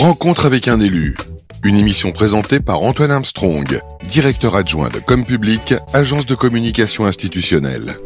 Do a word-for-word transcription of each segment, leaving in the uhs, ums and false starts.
Rencontre avec un élu. Une émission présentée par Antoine Armstrong, directeur adjoint de Compublic, agence de communication institutionnelle.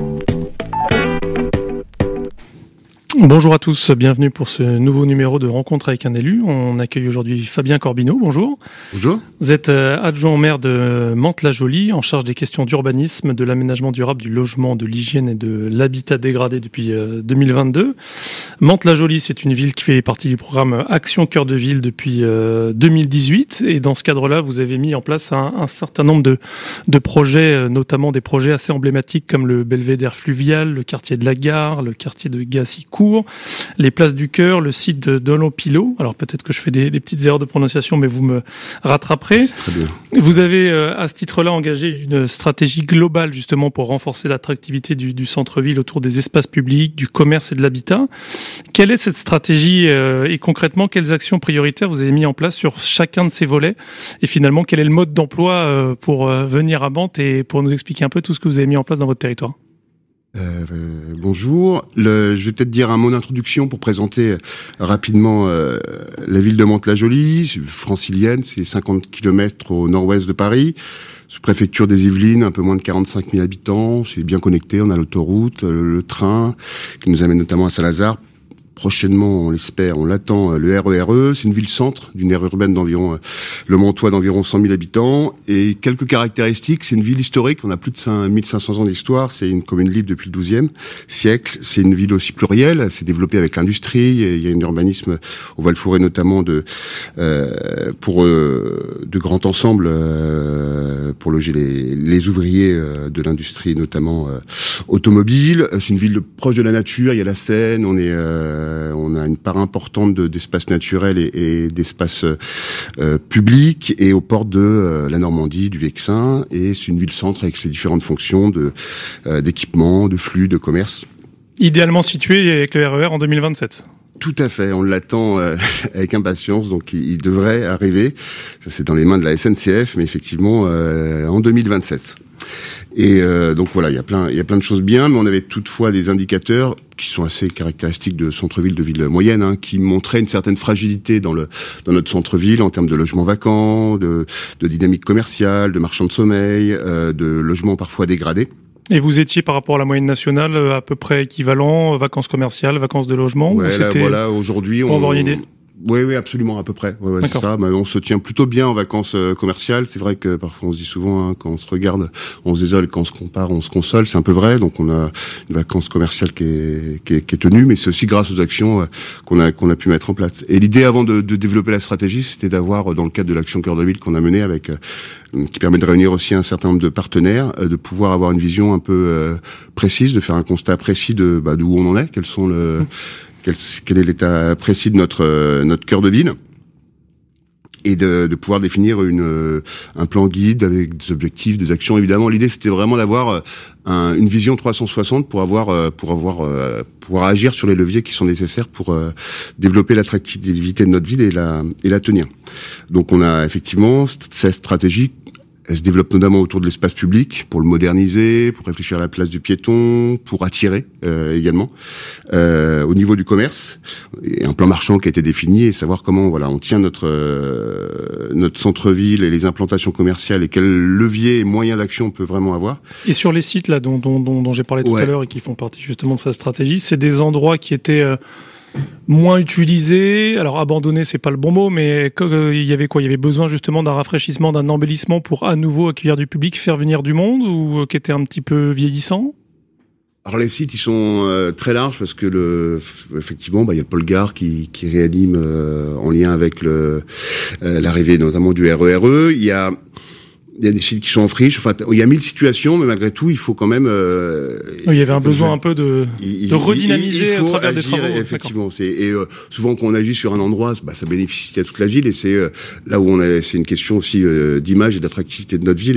Bonjour à tous, bienvenue pour ce nouveau numéro de Rencontre avec un élu. On accueille aujourd'hui Fabien Corbineau, bonjour. Bonjour. Vous êtes adjoint au maire de Mantes-la-Jolie, en charge des questions d'urbanisme, de l'aménagement durable, du logement, de l'hygiène et de l'habitat dégradé depuis deux mille vingt-deux. Mantes-la-Jolie, c'est une ville qui fait partie du programme Action Cœur de Ville depuis deux mille dix-huit. Et dans ce cadre-là, vous avez mis en place un, un certain nombre de, de projets, notamment des projets assez emblématiques comme le Belvédère fluvial, le quartier de la Gare, le quartier de Gassicourt, les places du cœur, le site de Dolopilo. Alors peut-être que je fais des, des petites erreurs de prononciation, mais vous me rattraperez. C'est très bien. Vous avez euh, à ce titre-là engagé une stratégie globale justement pour renforcer l'attractivité du, du centre-ville autour des espaces publics, du commerce et de l'habitat. Quelle est cette stratégie euh, et concrètement quelles actions prioritaires vous avez mis en place sur chacun de ces volets? Et finalement, quel est le mode d'emploi euh, pour euh, venir à Mantes et pour nous expliquer un peu tout ce que vous avez mis en place dans votre territoire? Euh, euh, bonjour. Le, je vais peut-être dire un mot d'introduction pour présenter euh, rapidement euh, la ville de Mantes-la-Jolie, francilienne, c'est cinquante kilomètres au nord-ouest de Paris, sous-préfecture des Yvelines, un peu moins de quarante-cinq mille habitants, c'est bien connecté, on a l'autoroute, le, le train, qui nous amène notamment à Saint-Lazare. Prochainement, on l'espère, on l'attend, le R E R E. C'est une ville-centre d'une aire urbaine d'environ, euh, le Montois d'environ cent mille habitants. Et quelques caractéristiques, c'est une ville historique, on a plus de mille cinq cents ans d'histoire, c'est une commune libre depuis le douzième siècle. C'est une ville aussi plurielle, c'est développé avec l'industrie, il y a un urbanisme au Val-Fouré notamment de euh, pour euh, de grands ensembles euh, pour loger les, les ouvriers euh, de l'industrie, notamment euh, automobile. C'est une ville proche de la nature, il y a la Seine, on est... Euh, on a une part importante de, d'espaces naturels et, et d'espaces euh, publics et aux portes de euh, la Normandie, du Vexin. Et c'est une ville-centre avec ses différentes fonctions de euh, d'équipement, de flux, de commerce. Idéalement situé avec le R E R en deux mille vingt-sept. Tout à fait, on l'attend euh, avec impatience, donc il, il devrait arriver. Ça, c'est dans les mains de la S N C F, mais effectivement euh, en deux mille vingt-sept. Et euh, donc voilà, il y a plein, il y a plein de choses bien, mais on avait toutefois des indicateurs qui sont assez caractéristiques de centre-ville, de ville moyenne, hein, qui montraient une certaine fragilité dans le dans notre centre-ville en termes de logements vacants, de, de dynamique commerciale, de marchands de sommeil, euh, de logements parfois dégradés. Et vous étiez par rapport à la moyenne nationale à peu près équivalent, vacances commerciales, vacances de logement? Ouais, là, voilà, aujourd'hui, on... Pour avoir une idée. Oui, oui, absolument, à peu près. Ouais, ouais, c'est ça. Bah, on se tient plutôt bien en vacances euh, commerciales. C'est vrai que parfois on se dit souvent, hein, quand on se regarde, on se désole, quand on se compare, on se console. C'est un peu vrai. Donc on a une vacance commerciale qui est, qui est, qui est tenue, mais c'est aussi grâce aux actions euh, qu'on a qu'on a pu mettre en place. Et l'idée avant de, de développer la stratégie, c'était d'avoir, dans le cadre de l'action Cœur de Ville qu'on a menée avec, euh, qui permet de réunir aussi un certain nombre de partenaires, euh, de pouvoir avoir une vision un peu euh, précise, de faire un constat précis de bah, d'où on en est, quels sont le mmh. Quel, quel est l'état précis de notre euh, notre cœur de ville, et de, de pouvoir définir une euh, un plan guide avec des objectifs, des actions. Évidemment, l'idée c'était vraiment d'avoir un, une vision trois cent soixante pour avoir euh, pour avoir euh, pouvoir agir sur les leviers qui sont nécessaires pour euh, développer l'attractivité de notre ville et la et la tenir. Donc, on a effectivement cette stratégie. Elle se développe notamment autour de l'espace public pour le moderniser, pour réfléchir à la place du piéton, pour attirer euh, également. Euh, au niveau du commerce, il y a un plan marchand qui a été défini et savoir comment voilà on tient notre euh, notre centre-ville et les implantations commerciales et quels leviers et moyens d'action on peut vraiment avoir. Et sur les sites là dont dont dont, dont j'ai parlé tout ouais. à l'heure et qui font partie justement de sa stratégie, c'est des endroits qui étaient euh... moins utilisé, alors abandonné c'est pas le bon mot, mais il y avait quoi? Il y avait besoin justement d'un rafraîchissement, d'un embellissement pour à nouveau accueillir du public, faire venir du monde, ou qui était un petit peu vieillissant? Alors les sites ils sont euh, très larges parce que le effectivement bah il y a le Pôle Gare qui qui réanime euh, en lien avec le euh, l'arrivée notamment du R E R E. Il y a Il y a des sites qui sont en friche. Enfin, il y a mille situations, mais malgré tout, il faut quand même. Euh, il y avait un besoin un peu de, il, de redynamiser il, il faut à travers agir, des travaux. Effectivement, c'est et euh, souvent quand on agit sur un endroit, bah ça bénéficie à toute la ville et c'est euh, là où on a. C'est une question aussi euh, d'image et d'attractivité de notre ville.